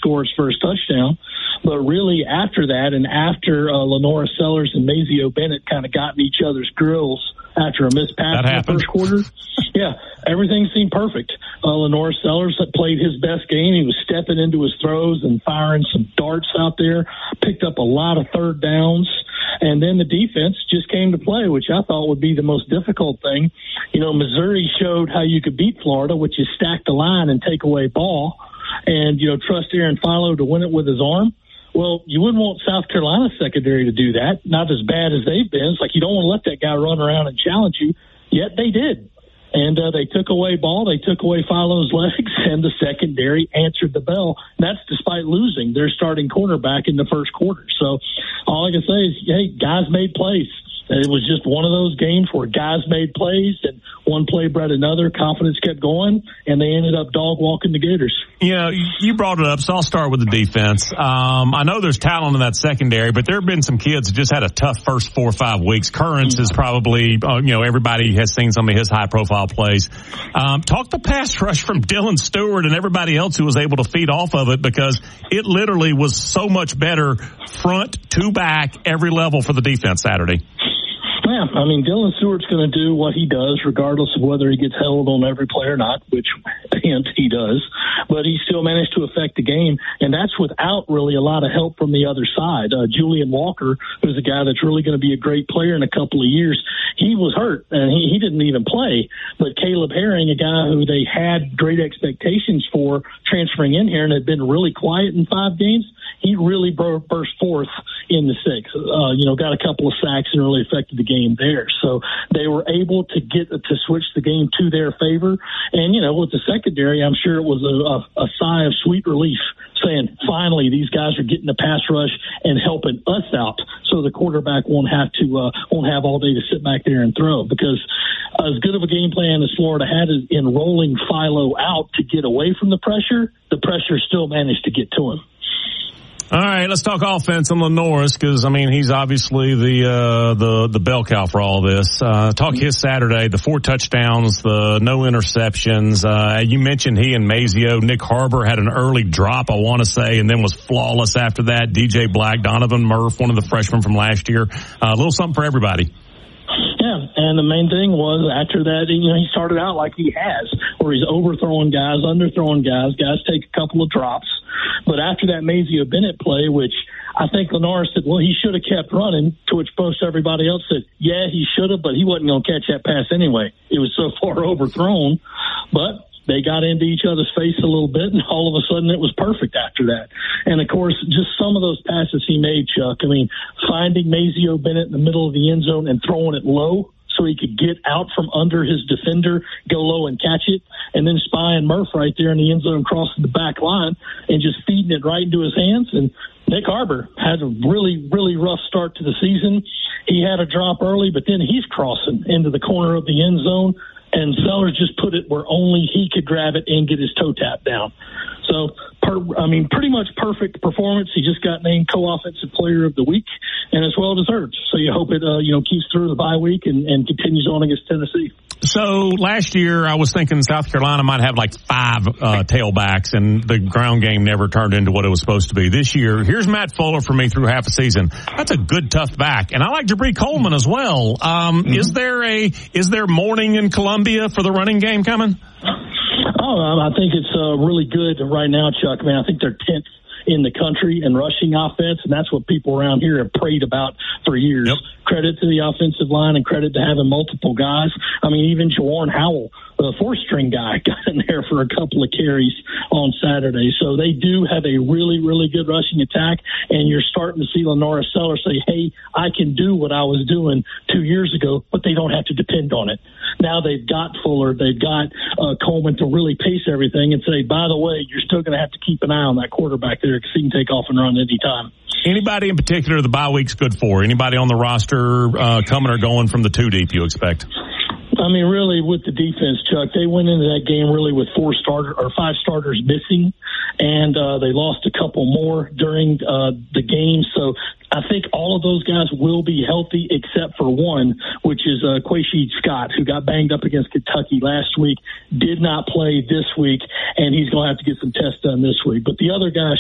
score his first touchdown. But really after that, and after Lenora Sellers and Mazio Bennett kind of got in each other's grills after a missed pass in the first quarter, everything seemed perfect. Lenora Sellers had played his best game. He was stepping into his throws and firing some darts out there, picked up a lot of third downs. And then the defense just came to play, which I thought would be the most difficult thing. You know, Missouri showed how you could beat Florida, which is stack the line and take away ball and, you know, trust Aaron Philo to win it with his arm. Well, you wouldn't want South Carolina's secondary to do that, not as bad as they've been. It's like you don't want to let that guy run around and challenge you, yet they did. And they took away ball, they took away Philo's legs, and the secondary answered the bell. That's despite losing their starting cornerback in the first quarter. So all I can say is, hey, guys made plays. It was just one of those games where guys made plays and one play bred another. Confidence kept going, and they ended up dog walking the Gators. You know, you brought it up, so I'll start with the defense. I know there's talent in that secondary, but there have been some kids that just had a tough first 4 or 5 weeks. Currents is probably, everybody has seen some of his high-profile plays. Talk the pass rush from Dylan Stewart and everybody else who was able to feed off of it, because it literally was so much better front to back, every level for the defense Saturday. Yeah, I mean, Dylan Stewart's going to do what he does regardless of whether he gets held on every play or not, which, hint, he does. But he still managed to affect the game, and that's without really a lot of help from the other side. Julian Walker, who's a guy that's really going to be a great player in a couple of years, he was hurt, and he didn't even play. But Caleb Herring, a guy who they had great expectations for transferring in here and had been really quiet in 5 games, he really burst forth in the 6th. Got a couple of sacks and really affected the game there. So they were able to switch the game to their favor. And, with the secondary, I'm sure it was a sigh of sweet relief, saying, finally, these guys are getting the pass rush and helping us out, so the quarterback won't have all day to sit back there and throw. Because as good of a game plan as Florida had in rolling Philo out to get away from the pressure still managed to get to him. All right, let's talk offense on Lenoris, because, he's obviously the bell cow for all this. Talk his Saturday, the 4 touchdowns, the no interceptions. You mentioned he and Mazio. Nick Harbor had an early drop, I want to say, and then was flawless after that. DJ Black, Donovan Murph, one of the freshmen from last year. A little something for everybody. Yeah, and the main thing was after that, he started out like he has, where he's overthrowing guys, underthrowing guys take a couple of drops. But after that Mazio Bennett play, which I think Lenoir said, well, he should have kept running, to which most everybody else said, yeah, he should have, but he wasn't going to catch that pass anyway. It was so far overthrown. But they got into each other's face a little bit, and all of a sudden it was perfect after that. And, of course, just some of those passes he made, Chuck, finding Mazio Bennett in the middle of the end zone and throwing it low so he could get out from under his defender, go low and catch it, and then spying Murph right there in the end zone crossing the back line and just feeding it right into his hands. And Nick Harbor had a really, really rough start to the season. He had a drop early, but then he's crossing into the corner of the end zone, and Sellers just put it where only he could grab it and get his toe tap down. So, pretty much perfect performance. He just got named co-offensive player of the week, and it's well deserved. So you hope it, keeps through the bye week and continues on against Tennessee. So last year I was thinking South Carolina might have like 5 tailbacks, and the ground game never turned into what it was supposed to be. This year, here's Matt Fuller for me through half a season. That's a good tough back, and I like Jabri Coleman as well. Is there morning in Columbia for the running game coming? I think it's really good right now, Chuck. I think they're 10th in the country in rushing offense, and that's what people around here have prayed about for years. Yep. Credit to the offensive line and credit to having multiple guys. Even Jawarn Howell, the 4-string guy, got in there for a couple of carries on Saturday. So they do have a really, really good rushing attack, and you're starting to see Lenora Sellers say, hey, I can do what I was doing 2 years ago, but they don't have to depend on it. Now they've got Fuller, they've got Coleman to really pace everything and say, by the way, you're still going to have to keep an eye on that quarterback there because he can take off and run anytime. Anybody in particular the bye week's good for? Anybody on the roster coming or going from the 2 deep you expect? Really with the defense, Chuck, they went into that game really with 5 starters missing, and they lost a couple more during the game. So I think all of those guys will be healthy except for one, which is Quashie Scott, who got banged up against Kentucky last week, did not play this week, and he's going to have to get some tests done this week. But the other guys